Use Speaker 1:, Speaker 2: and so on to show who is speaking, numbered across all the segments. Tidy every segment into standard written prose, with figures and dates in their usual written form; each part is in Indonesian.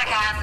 Speaker 1: mempersembahkan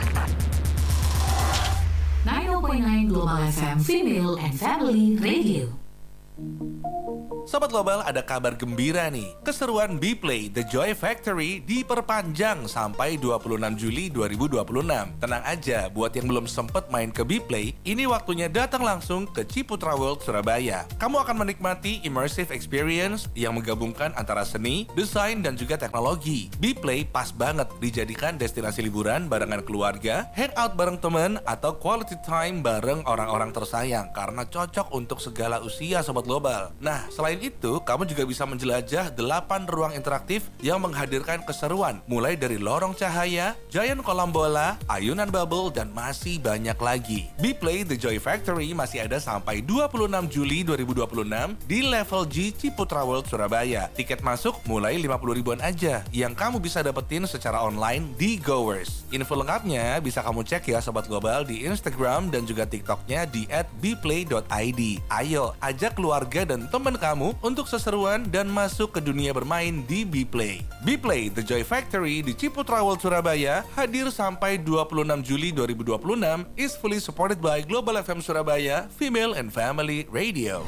Speaker 2: 90.9 Global FM Female and Family Radio.
Speaker 3: Sobat Global, ada kabar gembira nih. Keseruan Bplay The Joy Factory diperpanjang sampai 26 Juli 2026. Tenang aja, buat yang belum sempet main ke Bplay, ini waktunya datang langsung ke Ciputra World Surabaya. Kamu akan menikmati immersive experience yang menggabungkan antara seni, desain, dan juga teknologi. Bplay pas banget dijadikan destinasi liburan barengan keluarga, hangout bareng temen, atau quality time bareng orang-orang tersayang karena cocok untuk segala usia Sobat Global. Nah, selain itu, kamu juga bisa menjelajah 8 ruang interaktif yang menghadirkan keseruan, mulai dari lorong cahaya, giant kolam bola, ayunan bubble, dan masih banyak lagi. Bplay The Joy Factory masih ada sampai 26 Juli 2026 di level G Ciputra World Surabaya. Tiket masuk mulai 50 ribuan aja, yang kamu bisa dapetin secara online di Goers. Info lengkapnya bisa kamu cek ya Sobat Global di Instagram dan juga TikToknya di @bplay.id. Ayo, ajak keluarga dan teman kamu untuk seseruan dan masuk ke dunia bermain di Bplay. Bplay The Joy Factory di Ciputra World Surabaya hadir sampai 26 Juli 2026 is fully supported by Global FM Surabaya Female and Family Radio.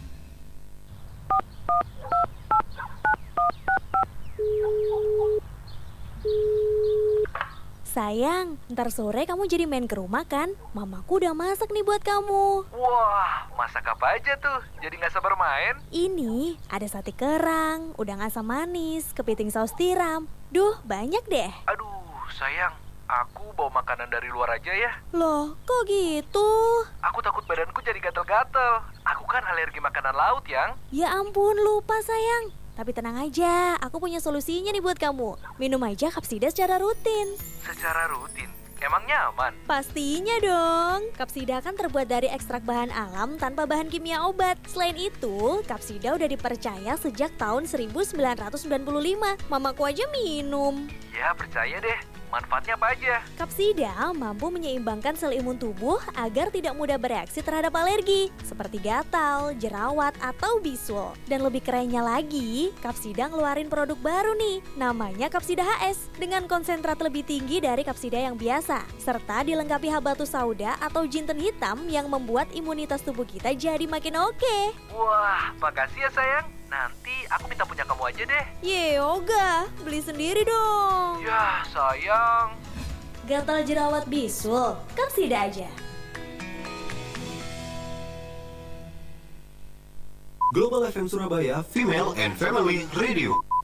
Speaker 4: Sayang, ntar sore kamu jadi main ke rumah kan? Mamaku udah masak nih buat kamu.
Speaker 5: Wah, masak apa aja tuh? Jadi gak sabar main?
Speaker 4: Ini ada sate kerang, udang asam manis, kepiting saus tiram. Duh, banyak deh.
Speaker 5: Aduh, sayang, aku bawa makanan dari luar aja ya.
Speaker 4: Loh, kok gitu?
Speaker 5: Aku takut badanku jadi gatel-gatel. Aku kan alergi makanan laut, Yang.
Speaker 4: Ya ampun, lupa sayang. Tapi tenang aja, aku punya solusinya nih buat kamu. Minum aja Kapsida secara rutin.
Speaker 5: Secara rutin? Emangnya aman?
Speaker 4: Pastinya dong. Kapsida kan terbuat dari ekstrak bahan alam tanpa bahan kimia obat. Selain itu, Kapsida udah dipercaya sejak tahun 1995. Mamaku aja minum.
Speaker 5: Ya, percaya deh. Manfaatnya apa aja?
Speaker 4: Kapsida mampu menyeimbangkan sel imun tubuh agar tidak mudah bereaksi terhadap alergi, seperti gatal, jerawat, atau bisul. Dan lebih kerennya lagi, Kapsida ngeluarin produk baru nih, namanya Kapsida HS, dengan konsentrat lebih tinggi dari Kapsida yang biasa, serta dilengkapi habatus sauda atau jinten hitam yang membuat imunitas tubuh kita jadi makin oke.
Speaker 5: Wah, makasih ya sayang. Nanti aku minta punya kamu aja deh.
Speaker 4: Ye, Yoga, beli sendiri dong.
Speaker 5: Ya, sayang.
Speaker 4: Gatal jerawat bisul, Kapsida aja.
Speaker 6: Global FM Surabaya Female and Family Radio.